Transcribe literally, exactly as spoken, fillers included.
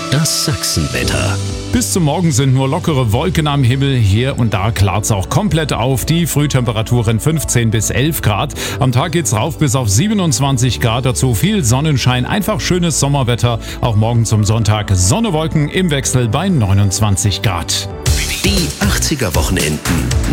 Das Sachsenwetter. Bis zum Morgen sind nur lockere Wolken am Himmel. Hier und da klart's auch komplett auf. Die Frühtemperaturen fünfzehn bis elf Grad. Am Tag geht's rauf bis auf siebenundzwanzig Grad. Dazu viel Sonnenschein, einfach schönes Sommerwetter. Auch morgen zum Sonntag Sonne, Wolken im Wechsel bei neunundzwanzig Grad. Die achtziger Wochenenden.